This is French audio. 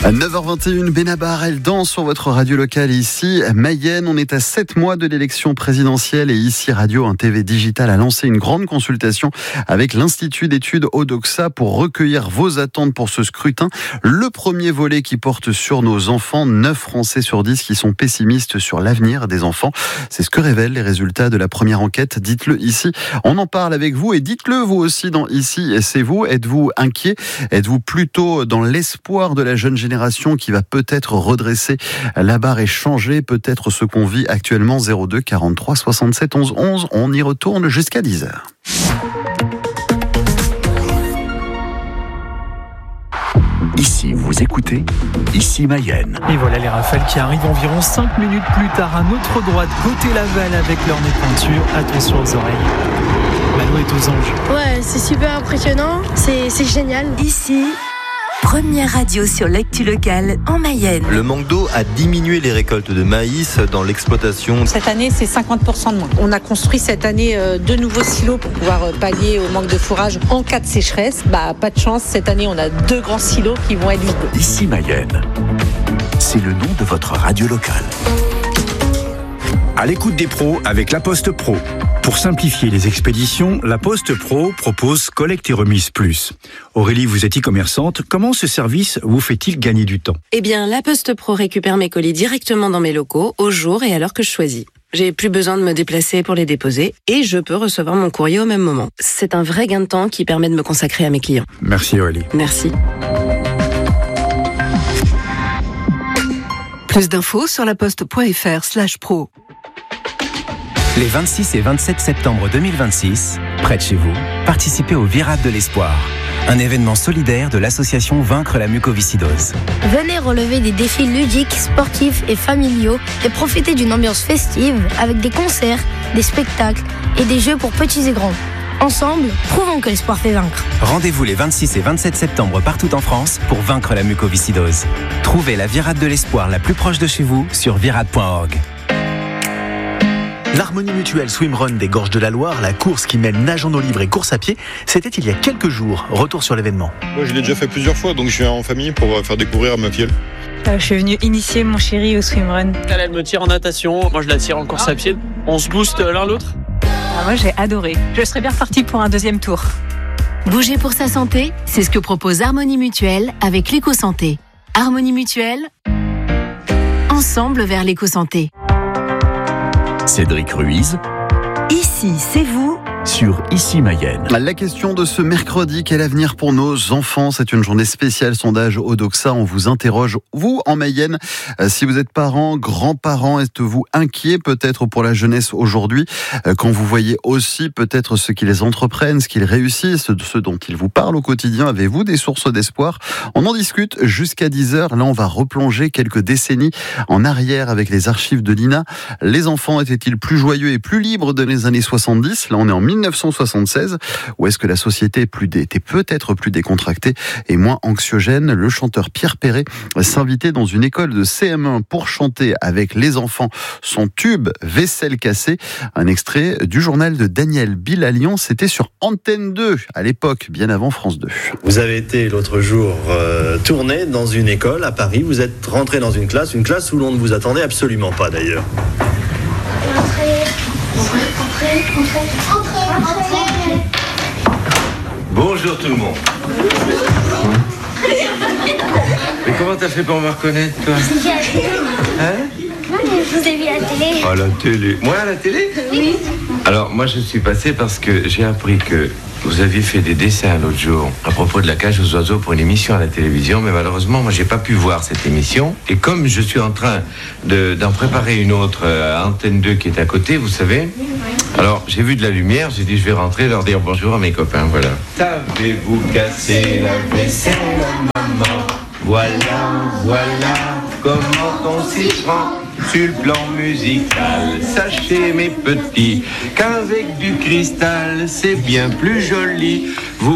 À 9h21, Benabar, elle danse sur votre radio locale ici, Mayenne. On est à 7 mois de l'élection présidentielle et ici, Radio 1 TV Digital a lancé une grande consultation avec l'Institut d'études Odoxa pour recueillir vos attentes pour ce scrutin. Le premier volet qui porte sur nos enfants, 9 Français sur 10 qui sont pessimistes sur l'avenir des enfants. C'est ce que révèlent les résultats de la première enquête. Dites-le ici. On en parle avec vous et dites-le vous aussi dans Ici, c'est vous. Êtes-vous inquiet? Êtes-vous plutôt dans l'espoir de la jeune génération qui va peut-être redresser la barre et changer peut-être ce qu'on vit actuellement? 02 43 67 11 11. On y retourne jusqu'à 10h. Ici, vous écoutez Ici Mayenne. Et voilà les rafales qui arrivent environ 5 minutes plus tard à notre droite, côté Laval, avec leur nez pointure. Attention aux oreilles. Malo est aux anges. Ouais, c'est super impressionnant, c'est génial. Ici, première radio sur l'actu locale en Mayenne. Le manque d'eau a diminué les récoltes de maïs dans l'exploitation. Cette année, c'est 50% de moins. On a construit cette année 2 nouveaux silos pour pouvoir pallier au manque de fourrage en cas de sécheresse. Pas de chance, cette année, on a 2 grands silos qui vont être vides. Ici Mayenne, c'est le nom de votre radio locale. À l'écoute des pros avec La Poste Pro. Pour simplifier les expéditions, La Poste Pro propose Collecte et Remise Plus. Aurélie, vous êtes e-commerçante. Comment ce service vous fait-il gagner du temps? Eh bien, La Poste Pro récupère mes colis directement dans mes locaux, au jour et à l'heure que je choisis. J'ai plus besoin de me déplacer pour les déposer et je peux recevoir mon courrier au même moment. C'est un vrai gain de temps qui permet de me consacrer à mes clients. Merci Aurélie. Merci. Plus d'infos sur laposte.fr/pro. Les 26 et 27 septembre 2026, près de chez vous, participez au Virade de l'Espoir, un événement solidaire de l'association Vaincre la mucoviscidose. Venez relever des défis ludiques, sportifs et familiaux et profiter d'une ambiance festive avec des concerts, des spectacles et des jeux pour petits et grands. Ensemble, prouvons que l'espoir fait vaincre. Rendez-vous les 26 et 27 septembre partout en France pour vaincre la mucoviscidose. Trouvez la Virade de l'Espoir la plus proche de chez vous sur virade.org. L'Harmonie Mutuelle Swimrun des Gorges de la Loire, la course qui mêle nage en eau libre et course à pied, c'était il y a quelques jours. Retour sur l'événement. Moi, je l'ai déjà fait plusieurs fois, donc je suis en famille pour faire découvrir à ma filleule. Je suis venue initier mon chéri au swimrun. Elle me tire en natation, moi je la tire en course à pied. On se booste l'un l'autre. Moi j'ai adoré. Je serais bien repartie pour un deuxième tour. Bouger pour sa santé, c'est ce que propose Harmonie Mutuelle avec l'éco-santé. Harmonie Mutuelle, ensemble vers l'éco-santé. Cédric Ruiz. Ici, c'est vous. Sur Ici Mayenne. La question de ce mercredi, quel avenir pour nos enfants? C'est une journée spéciale sondage Odoxa. On vous interroge, vous en Mayenne, si vous êtes parents, grands-parents, êtes-vous inquiets peut-être pour la jeunesse aujourd'hui? Quand vous voyez aussi peut-être ce qu'ils entreprennent, ce qu'ils réussissent, ce dont ils vous parlent au quotidien, avez-vous des sources d'espoir? On en discute jusqu'à 10h. Là, on va replonger quelques décennies en arrière avec les archives de l'INA. Les enfants étaient-ils plus joyeux et plus libres dans les années 70? Là, on est en 1976, ou est-ce que la société était peut-être plus décontractée et moins anxiogène? Le chanteur Pierre Perret s'invitait dans une école de CM1 pour chanter avec les enfants son tube Vaisselle cassée. Un extrait du journal de Daniel Bilalian, c'était sur Antenne 2 à l'époque, bien avant France 2. Vous avez été l'autre jour tourné dans une école à Paris, vous êtes rentré dans une classe où l'on ne vous attendait absolument pas d'ailleurs. Entrez. Bonjour tout le monde. Mais comment t'as fait pour me reconnaître, toi? J'ai à la télé. Hein? Non, mais je vous ai vu à la télé. À la télé? Moi, à la télé? Oui. Alors, moi, je suis passé parce que j'ai appris que vous aviez fait des dessins l'autre jour à propos de la cage aux oiseaux pour une émission à la télévision, mais malheureusement, moi, j'ai pas pu voir cette émission. Et comme je suis en train d'en préparer une autre à Antenne 2 qui est à côté, vous savez, alors j'ai vu de la lumière, j'ai dit je vais rentrer leur dire bonjour à mes copains, voilà. Savez-vous casser la vaisselle, maman? Voilà comment on s'y prend. Sur le plan musical, sachez mes petits qu'avec du cristal c'est bien plus joli. Vous